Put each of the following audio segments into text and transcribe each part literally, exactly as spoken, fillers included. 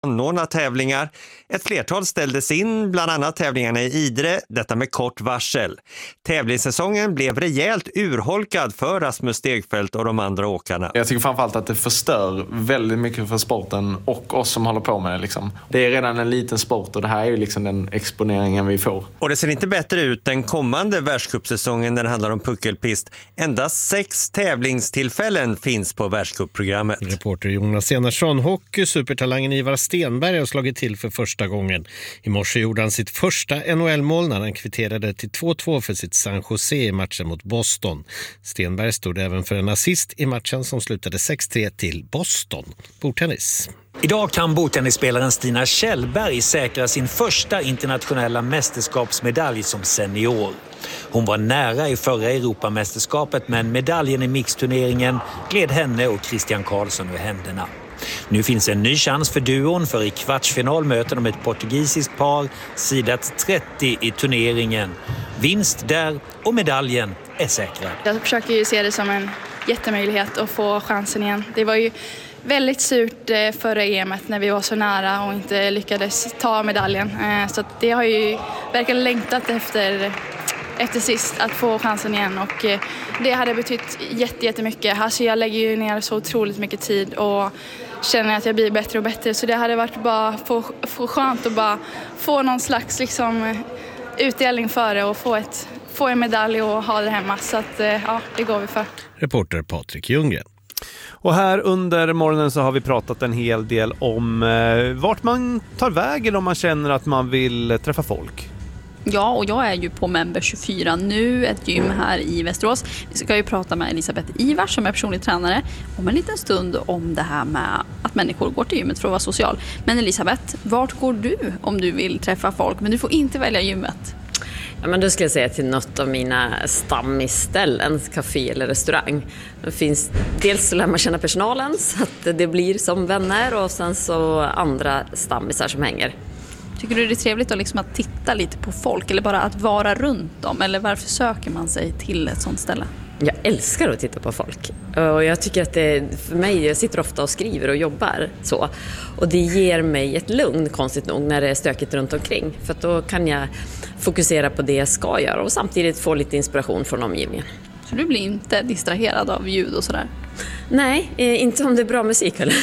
anordna tävlingar. Ett flertal ställdes in, bland annat tävlingarna i Idre, detta med kort varsel. Tävlingssäsongen blev rejält urholkad för Rasmus Stegfeldt och de andra åkarna. Jag tycker framförallt att det förstör väldigt mycket för sporten och oss som håller på med det. Liksom. Det är redan en liten sport och det här är ju liksom den exponeringen vi får. Och det ser inte bättre ut den kommande världscupsäsongen när det handlar om puckelpist. Endast sex tävlingstillfällen finns på världscupprogrammet. Reporter Jonas Enarsson, hockey, supertalangen Ivar Stenberg har slagit till för första gången. I morse gjorde han sitt första N H L-mål när han kvitterade till två två för sitt San Jose i matchen mot Boston. Stenberg stod även för en assist i matchen som slutade sex tre till Boston. Bordtennis. Idag kan bordtennisspelaren Stina Kjellberg säkra sin första internationella mästerskapsmedalj som senior. Hon var nära i förra Europamästerskapet, men medaljen i mixturneringen gled henne och Christian Karlsson ur händerna. Nu finns en ny chans för duon, för i kvartsfinal möter de ett portugisiskt par, sidat trettio i turneringen. Vinst där och medaljen är säkrad. Jag försöker ju se det som en jättemöjlighet att få chansen igen. Det var ju väldigt surt förra E M:et när vi var så nära och inte lyckades ta medaljen. Så det har ju verkligen längtat efter, efter sist att få chansen igen, och det hade betytt jättemycket. Alltså jag lägger ju ner så otroligt mycket tid och känner att jag blir bättre och bättre, så det hade varit bara få, få skönt att bara få någon slags liksom utdelning för det och få, ett, få en medalj och ha det hemma. Så att ja, det går vi för. Reporter Patrik Ljunggren. Och här under morgonen så har vi pratat en hel del om eh, vart man tar vägen om man känner att man vill träffa folk. Ja, och jag är ju på Member tjugofyra nu, ett gym här i Västerås. Vi ska ju prata med Elisabeth Ivars som är personlig tränare om en liten stund om det här med att människor går till gymmet för att vara social. Men Elisabeth, vart går du om du vill träffa folk? Men du får inte välja gymmet. Ja, men då skulle jag säga till något av mina stammisställen, café eller restaurang. Det finns, dels så lär man känna personalen så att det blir som vänner, och sen så andra stammisar som hänger. Tycker du det är trevligt att, liksom att titta lite på folk eller bara att vara runt dem? Eller varför söker man sig till ett sånt ställe? Jag älskar att titta på folk. Och jag tycker att det, för mig, jag sitter ofta och skriver och jobbar så. Och det ger mig ett lugn, konstigt nog, när det är stökigt runt omkring. För att då kan jag fokusera på det jag ska göra och samtidigt få lite inspiration från omgivningen. Så du blir inte distraherad av ljud och sådär? Nej, inte om det är bra musik eller.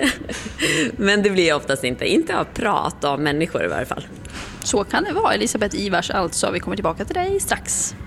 Men det blir jag oftast inte. Inte av prat av människor i varje fall. Så kan det vara. Elisabeth Ivars alltså. Vi kommer tillbaka till dig strax.